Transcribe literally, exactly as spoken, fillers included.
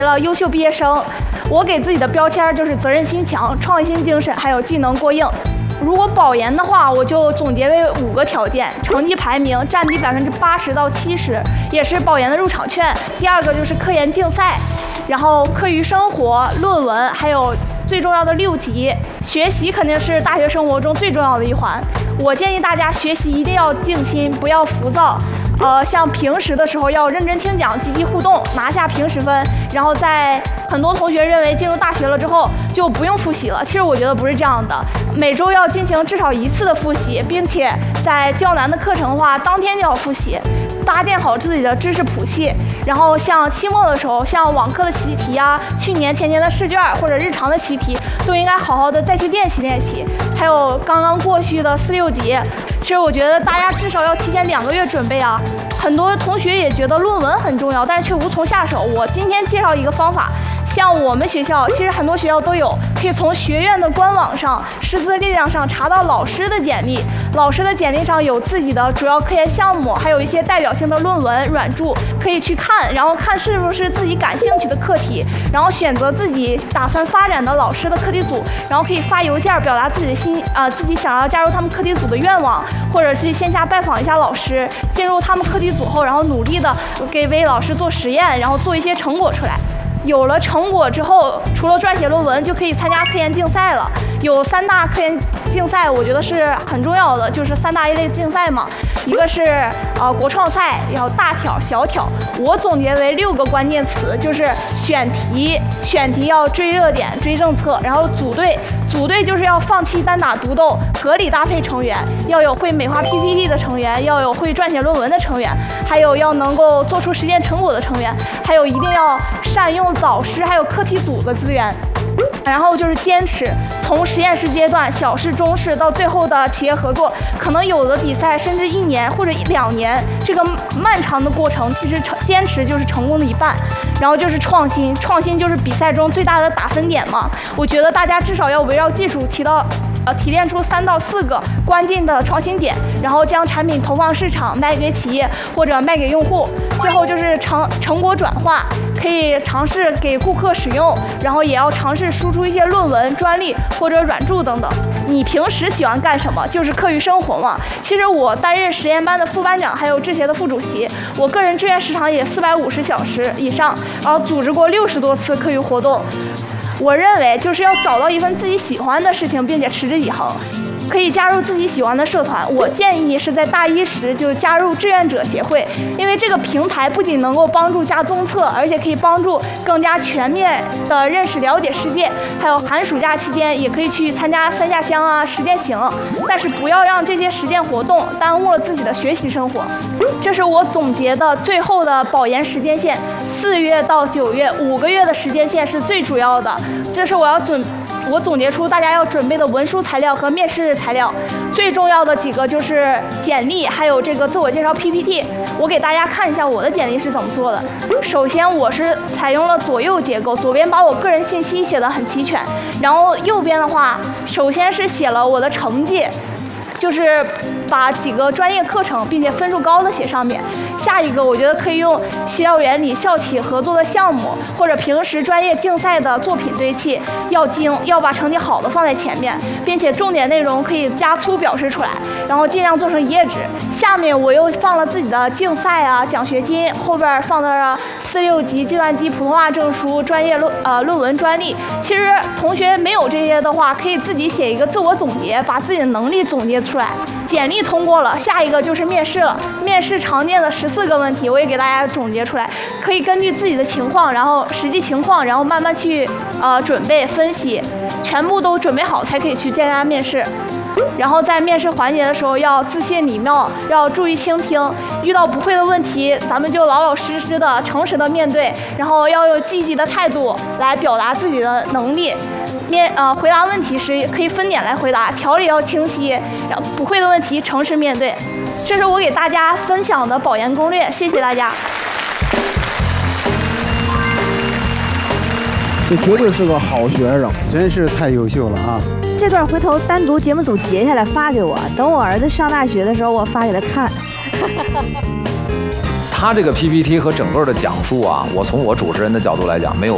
了优秀毕业生，我给自己的标签就是责任心强、创新精神，还有技能过硬。如果保研的话，我就总结为五个条件：成绩排名占比百分之八十到七十，也是保研的入场券。第二个就是科研竞赛，然后课余生活、论文，还有最重要的六级。学习肯定是大学生活中最重要的一环。我建议大家学习一定要静心，不要浮躁。呃，像平时的时候要认真听讲，积极互动，拿下平时分。然后在很多同学认为进入大学了之后就不用复习了，其实我觉得不是这样的。每周要进行至少一次的复习，并且在较难的课程的话，当天就要复习，搭建好自己的知识谱系。然后像期末的时候，像网课的习题啊，去年前年的试卷或者日常的习题，都应该好好的再去练习练习。还有刚刚过去的四六级，其实我觉得大家至少要提前两个月准备啊。很多同学也觉得论文很重要，但是却无从下手。我今天介绍一个方法，像我们学校，其实很多学校都有，可以从学院的官网上、师资力量上查到老师的简历。老师的简历上有自己的主要科研项目，还有一些代表性的论文、软著，可以去看，然后看是不是自己感兴趣的课题，然后选择自己打算发展的老师的课题组，然后可以发邮件表达自己的心啊、呃，自己想要加入他们课题组的愿望，或者去线下拜访一下老师，进入他们课题组后，然后努力的给为老师做实验，然后做一些成果出来。有了成果之后，除了撰写论文，就可以参加科研竞赛了。有三大科研竞赛，我觉得是很重要的，就是三大一类竞赛嘛。一个是呃国创赛，然后大挑、小挑。我总结为六个关键词，就是选题，选题要追热点、追政策，然后组队，组队就是要放弃单打独斗，合理搭配成员，要有会美化 P P T 的成员，要有会撰写论文的成员，还有要能够做出实践成果的成员，还有一定要善用导师还有课题组的资源。然后就是坚持，从实验室阶段、小试、中试到最后的企业合作，可能有的比赛甚至一年或者一两年，这个漫长的过程，其实成坚持就是成功的一半。然后就是创新，创新就是比赛中最大的打分点嘛。我觉得大家至少要围绕技术提到。呃，提炼出三到四个关键的创新点，然后将产品投放市场，卖给企业或者卖给用户。最后就是成成果转化，可以尝试给顾客使用，然后也要尝试输出一些论文、专利或者软著等等。你平时喜欢干什么？就是课余生活嘛。其实我担任实验班的副班长，还有制协的副主席，我个人志愿时长也四百五十小时以上，然后组织过六十多次课余活动。我认为就是要找到一份自己喜欢的事情，并且持之以恒。可以加入自己喜欢的社团，我建议是在大一时就加入志愿者协会，因为这个平台不仅能够帮助加综测，而且可以帮助更加全面的认识了解世界。还有寒暑假期间也可以去参加三下乡啊、实践行，但是不要让这些实践活动耽误了自己的学习生活。这是我总结的最后的保研时间线，四月到九月五个月的时间线是最主要的。这是我要准。我总结出大家要准备的文书材料和面试材料，最重要的几个就是简历，还有这个自我介绍 P P T。我给大家看一下我的简历是怎么做的。首先，我是采用了左右结构，左边把我个人信息写得很齐全，然后右边的话，首先是写了我的成绩。就是把几个专业课程并且分数高的写上面。下一个我觉得可以用学校原理、校企合作的项目，或者平时专业竞赛的作品堆砌，要精，要把成绩好的放在前面，并且重点内容可以加粗表示出来，然后尽量做成一页纸。下面我又放了自己的竞赛啊、奖学金，后边放的四六级计算机普通话证书、专业论呃论文专利。其实同学没有这些的话，可以自己写一个自我总结，把自己的能力总结出来。出来，简历通过了，下一个就是面试了。面试常见的十四个问题，我也给大家总结出来，可以根据自己的情况，然后实际情况，然后慢慢去呃准备分析，全部都准备好才可以去参加面试。然后在面试环节的时候要自信礼貌，要注意倾听，遇到不会的问题，咱们就老老实实的、诚实的面对，然后要有积极的态度来表达自己的能力。面呃回答问题时可以分点来回答，条理要清晰，然后不会的问题诚实面对。这是我给大家分享的保研攻略，谢谢大家。 这绝对是个好学生，真是太优秀了啊！ 这段回头单独节目组截下来发给我，等我儿子上大学的时候我发给他看。 他这个 P P T 和整个的讲述啊，我从我主持人的角度来讲，没有